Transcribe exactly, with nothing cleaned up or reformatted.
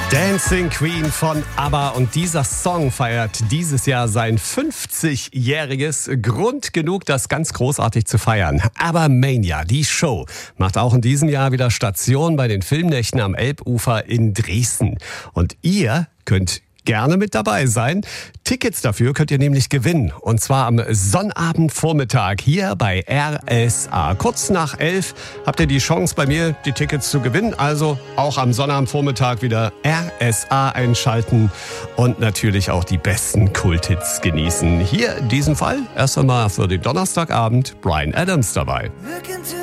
Dancing Queen von ABBA, und dieser Song feiert dieses Jahr sein fünfzigjähriges. Grund genug, das ganz großartig zu feiern. ABBA Mania, die Show, macht auch in diesem Jahr wieder Station bei den Filmnächten am Elbufer in Dresden. Und ihr könnt gerne mit dabei sein. Tickets dafür könnt ihr nämlich gewinnen. Und zwar am Sonnabendvormittag hier bei R S A. Kurz nach elf habt ihr die Chance, bei mir die Tickets zu gewinnen. Also auch am Sonnabendvormittag wieder R S A einschalten und natürlich auch die besten Kulthits genießen. Hier in diesem Fall erst einmal für den Donnerstagabend Bryan Adams dabei.